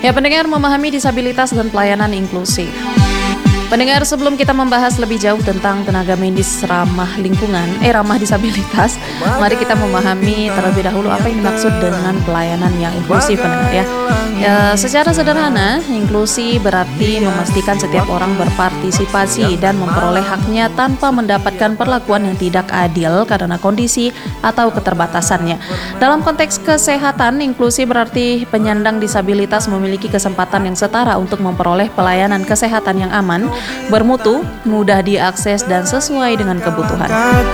Ya, pendengar, memahami disabilitas dan pelayanan inklusif. Pendengar, sebelum kita membahas lebih jauh tentang tenaga medis ramah lingkungan, ramah disabilitas, mari kita memahami terlebih dahulu apa yang dimaksud dengan pelayanan yang inklusif, pendengar ya. Secara sederhana, inklusi berarti memastikan setiap orang berpartisipasi dan memperoleh haknya tanpa mendapatkan perlakuan yang tidak adil karena kondisi atau keterbatasannya. Dalam konteks kesehatan, inklusi berarti penyandang disabilitas memiliki kesempatan yang setara untuk memperoleh pelayanan kesehatan yang aman, bermutu, mudah diakses, dan sesuai dengan kebutuhan.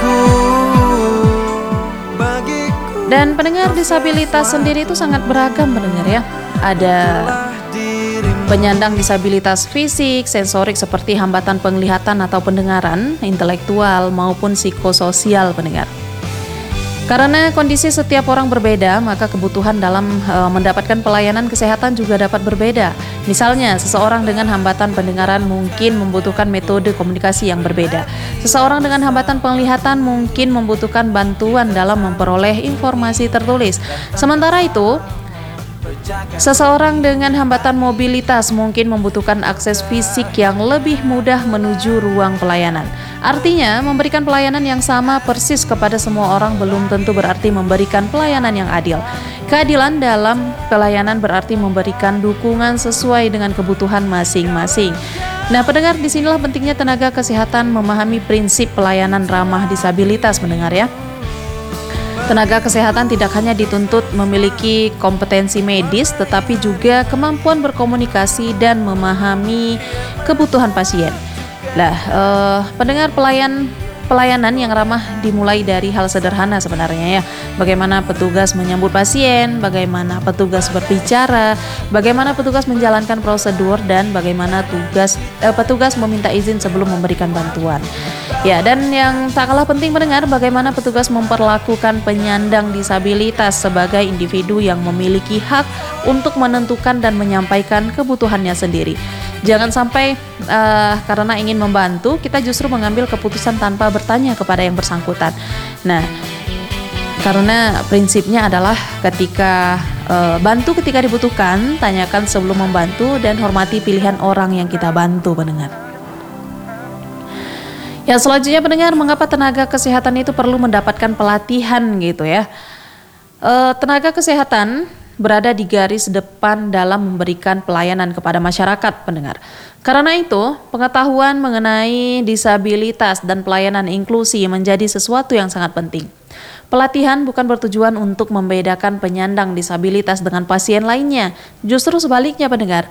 Dan pendengar, disabilitas sendiri itu sangat beragam, pendengar ya. Ada penyandang disabilitas fisik, sensorik seperti hambatan penglihatan atau pendengaran, intelektual maupun psikososial, pendengar. Karena kondisi setiap orang berbeda, maka kebutuhan dalam mendapatkan pelayanan kesehatan juga dapat berbeda. Misalnya, seseorang dengan hambatan pendengaran mungkin membutuhkan metode komunikasi yang berbeda. Seseorang dengan hambatan penglihatan mungkin membutuhkan bantuan dalam memperoleh informasi tertulis. Sementara itu, seseorang dengan hambatan mobilitas mungkin membutuhkan akses fisik yang lebih mudah menuju ruang pelayanan. Artinya, memberikan pelayanan yang sama persis kepada semua orang belum tentu berarti memberikan pelayanan yang adil. Keadilan dalam pelayanan berarti memberikan dukungan sesuai dengan kebutuhan masing-masing. Nah, pendengar, disinilah pentingnya tenaga kesehatan memahami prinsip pelayanan ramah disabilitas, pendengar ya. Tenaga kesehatan tidak hanya dituntut memiliki kompetensi medis, tetapi juga kemampuan berkomunikasi dan memahami kebutuhan pasien. Pendengar, pelayanan yang ramah dimulai dari hal sederhana sebenarnya ya. Bagaimana petugas menyambut pasien, bagaimana petugas berbicara, bagaimana petugas menjalankan prosedur, dan bagaimana petugas meminta izin sebelum memberikan bantuan. Ya, dan yang tak kalah penting, pendengar, bagaimana petugas memperlakukan penyandang disabilitas sebagai individu yang memiliki hak untuk menentukan dan menyampaikan kebutuhannya sendiri. Jangan sampai karena ingin membantu, kita justru mengambil keputusan tanpa bertanya kepada yang bersangkutan. Nah, karena prinsipnya adalah ketika bantu ketika dibutuhkan, tanyakan sebelum membantu, dan hormati pilihan orang yang kita bantu, pendengar. Ya, selanjutnya, pendengar, mengapa tenaga kesehatan itu perlu mendapatkan pelatihan gitu ya. Tenaga kesehatan berada di garis depan dalam memberikan pelayanan kepada masyarakat, pendengar. Karena itu, pengetahuan mengenai disabilitas dan pelayanan inklusi menjadi sesuatu yang sangat penting. Pelatihan bukan bertujuan untuk membedakan penyandang disabilitas dengan pasien lainnya, justru sebaliknya, pendengar.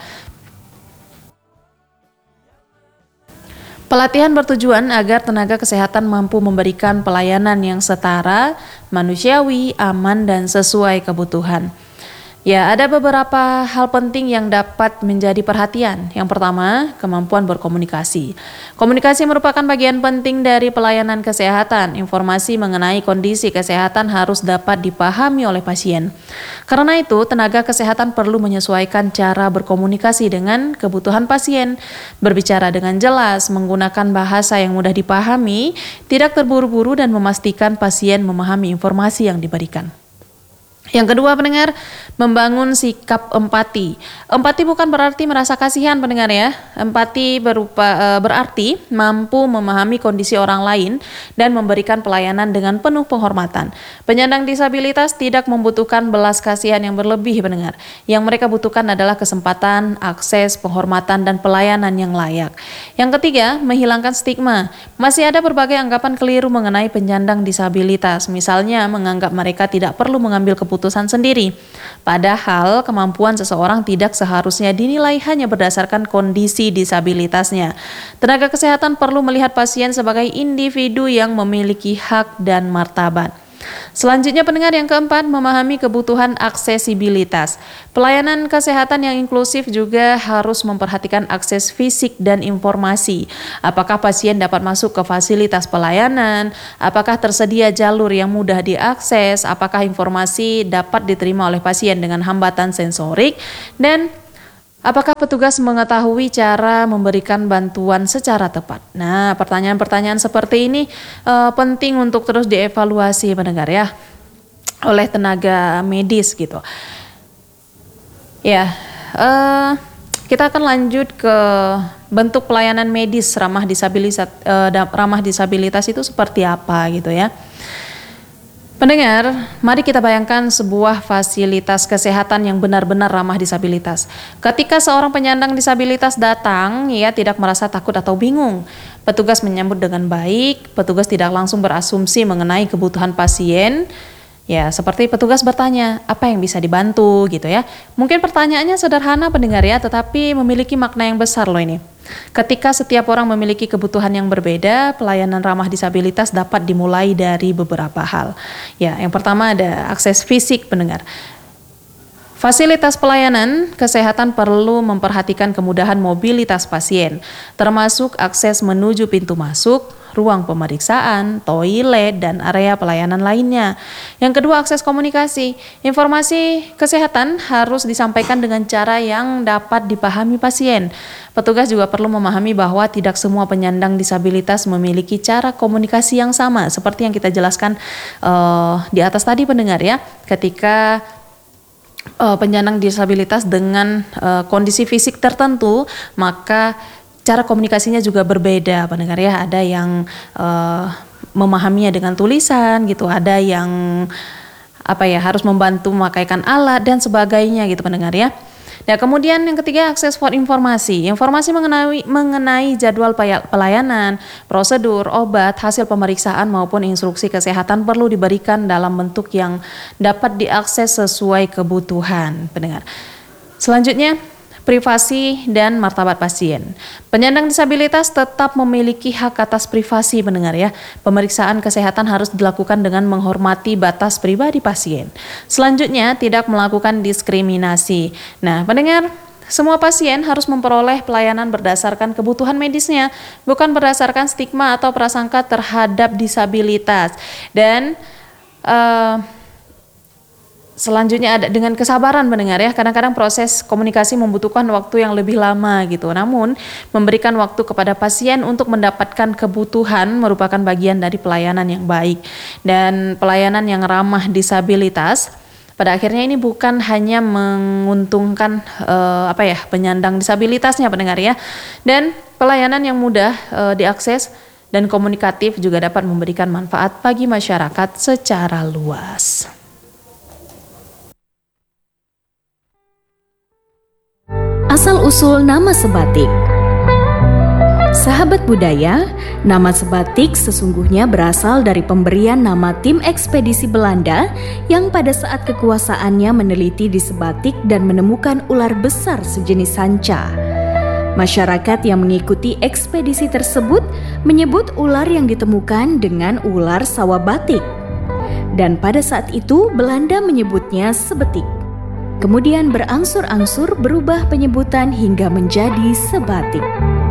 Pelatihan bertujuan agar tenaga kesehatan mampu memberikan pelayanan yang setara, manusiawi, aman, dan sesuai kebutuhan. Ya, ada beberapa hal penting yang dapat menjadi perhatian. Yang pertama, kemampuan berkomunikasi. Komunikasi merupakan bagian penting dari pelayanan kesehatan. Informasi mengenai kondisi kesehatan harus dapat dipahami oleh pasien. Karena itu, tenaga kesehatan perlu menyesuaikan cara berkomunikasi dengan kebutuhan pasien, berbicara dengan jelas, menggunakan bahasa yang mudah dipahami, tidak terburu-buru, dan memastikan pasien memahami informasi yang diberikan. Yang kedua, pendengar, membangun sikap empati. Empati bukan berarti merasa kasihan, pendengar ya. Empati berarti mampu memahami kondisi orang lain dan memberikan pelayanan dengan penuh penghormatan. Penyandang disabilitas tidak membutuhkan belas kasihan yang berlebih, pendengar. Yang mereka butuhkan adalah kesempatan, akses, penghormatan, dan pelayanan yang layak. Yang ketiga, menghilangkan stigma. Masih ada berbagai anggapan keliru mengenai penyandang disabilitas. Misalnya, menganggap mereka tidak perlu mengambil keputusan sendiri. Padahal kemampuan seseorang tidak seharusnya dinilai hanya berdasarkan kondisi disabilitasnya. Tenaga kesehatan perlu melihat pasien sebagai individu yang memiliki hak dan martabat. Selanjutnya, pendengar, yang keempat, memahami kebutuhan aksesibilitas. Pelayanan kesehatan yang inklusif juga harus memperhatikan akses fisik dan informasi. Apakah pasien dapat masuk ke fasilitas pelayanan? Apakah tersedia jalur yang mudah diakses? Apakah informasi dapat diterima oleh pasien dengan hambatan sensorik? Dan apakah petugas mengetahui cara memberikan bantuan secara tepat? Nah, pertanyaan-pertanyaan seperti ini penting untuk terus dievaluasi, pendengar ya, oleh tenaga medis gitu. Ya, kita akan lanjut ke bentuk pelayanan medis ramah disabilitas itu seperti apa gitu ya. Pendengar, mari kita bayangkan sebuah fasilitas kesehatan yang benar-benar ramah disabilitas. Ketika seorang penyandang disabilitas datang, ia tidak merasa takut atau bingung. Petugas menyambut dengan baik, petugas tidak langsung berasumsi mengenai kebutuhan pasien. Ya, seperti petugas bertanya, apa yang bisa dibantu gitu ya. Mungkin pertanyaannya sederhana pendengar ya, tetapi memiliki makna yang besar loh ini. Ketika setiap orang memiliki kebutuhan yang berbeda, pelayanan ramah disabilitas dapat dimulai dari beberapa hal. Ya, yang pertama ada akses fisik pendengar. Fasilitas pelayanan kesehatan perlu memperhatikan kemudahan mobilitas pasien, termasuk akses menuju pintu masuk, ruang pemeriksaan, toilet, dan area pelayanan lainnya. Yang kedua, akses komunikasi. Informasi kesehatan harus disampaikan dengan cara yang dapat dipahami pasien. Petugas juga perlu memahami bahwa tidak semua penyandang disabilitas memiliki cara komunikasi yang sama, seperti yang kita jelaskan di atas tadi pendengar ya, ketika penyandang disabilitas dengan kondisi fisik tertentu, maka cara komunikasinya juga berbeda pendengar ya. Ada yang memahaminya dengan tulisan gitu, ada yang harus membantu memakaikan alat dan sebagainya gitu pendengar ya. Nah, kemudian yang ketiga, akses for informasi. Informasi mengenai jadwal pelayanan, prosedur, obat, hasil pemeriksaan maupun instruksi kesehatan perlu diberikan dalam bentuk yang dapat diakses sesuai kebutuhan pendengar. Selanjutnya, privasi dan martabat pasien. Penyandang disabilitas tetap memiliki hak atas privasi pendengar ya. Pemeriksaan kesehatan harus dilakukan dengan menghormati batas pribadi pasien. Selanjutnya, tidak melakukan diskriminasi. Nah, pendengar, semua pasien harus memperoleh pelayanan berdasarkan kebutuhan medisnya, bukan berdasarkan stigma atau prasangka terhadap disabilitas. Dan selanjutnya ada dengan kesabaran mendengar ya. Kadang-kadang proses komunikasi membutuhkan waktu yang lebih lama gitu. Namun memberikan waktu kepada pasien untuk mendapatkan kebutuhan merupakan bagian dari pelayanan yang baik. Dan pelayanan yang ramah disabilitas pada akhirnya ini bukan hanya menguntungkan penyandang disabilitasnya pendengar ya. Dan pelayanan yang mudah diakses dan komunikatif juga dapat memberikan manfaat bagi masyarakat secara luas. Asal-usul nama sebatik. Sahabat budaya, nama sebatik sesungguhnya berasal dari pemberian nama tim ekspedisi Belanda yang pada saat kekuasaannya meneliti di sebatik dan menemukan ular besar sejenis sanca. Masyarakat yang mengikuti ekspedisi tersebut menyebut ular yang ditemukan dengan ular sawah batik. Dan pada saat itu Belanda menyebutnya sebetik. Kemudian berangsur-angsur berubah penyebutan hingga menjadi sebatik.